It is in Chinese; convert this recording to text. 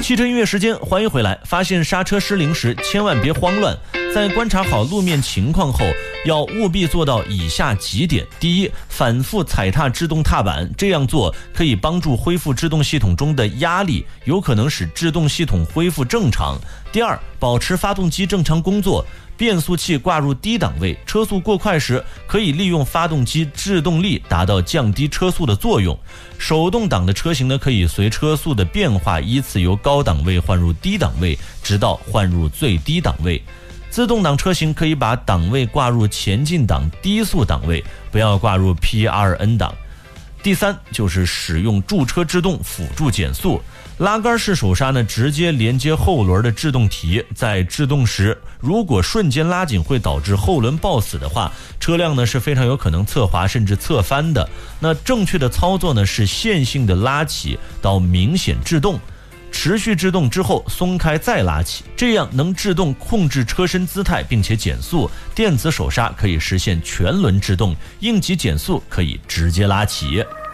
汽车音乐时间，欢迎回来。发现刹车失灵时，千万别慌乱，在观察好路面情况后，要务必做到以下几点：第一，反复踩踏制动踏板，这样做可以帮助恢复制动系统中的压力，有可能使制动系统恢复正常。第二，保持发动机正常工作，变速器挂入低档位，车速过快时可以利用发动机制动力达到降低车速的作用。手动挡的车型呢，可以随车速的变化依次由高档位换入低档位，直到换入最低档位。自动挡车型可以把档位挂入前进档低速档位，不要挂入 P2N 档。第三，就是使用驻车制动辅助减速。拉杆式手刹呢，直接连接后轮的制动体，在制动时如果瞬间拉紧会导致后轮抱死的话，车辆呢是非常有可能侧滑甚至侧翻的。那正确的操作呢是线性的拉起到明显制动，持续制动之后松开再拉起，这样能制动控制车身姿态并且减速。电子手刹可以实现全轮制动，应急减速可以直接拉起。